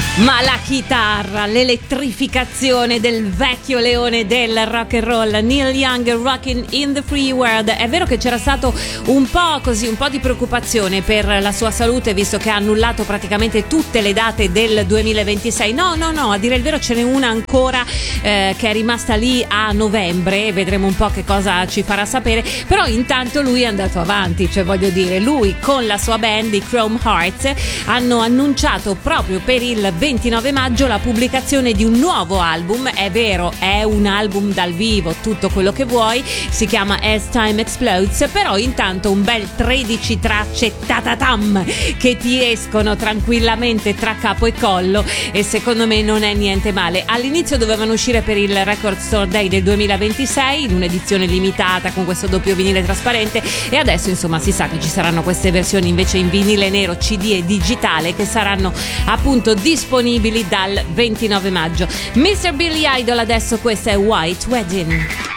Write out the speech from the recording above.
Ma la chitarra, l'elettrificazione del vecchio leone del rock and roll, Neil Young, Rockin' in the Free World. È vero che c'era stato un po' di preoccupazione per la sua salute, visto che ha annullato praticamente tutte le date del 2026. No, a dire il vero ce n'è una ancora che è rimasta lì a novembre, vedremo un po' che cosa ci farà sapere, però intanto lui è andato avanti, cioè voglio dire, lui con la sua band, i Chrome Hearts, hanno annunciato proprio per il 29 maggio la pubblicazione di un nuovo album. È vero, è un album dal vivo, tutto quello che vuoi, si chiama As Time Explodes, però intanto un bel 13 tracce tatatam che ti escono tranquillamente tra capo e collo, e secondo me non è niente male. All'inizio dovevano uscire per il Record Store Day del 2026 in un'edizione limitata con questo doppio vinile trasparente, e adesso insomma si sa che ci saranno queste versioni invece in vinile nero, CD e digitale, che saranno appunto disponibili dal 29 maggio. Mr. Billy Idol adesso, questa è White Wedding.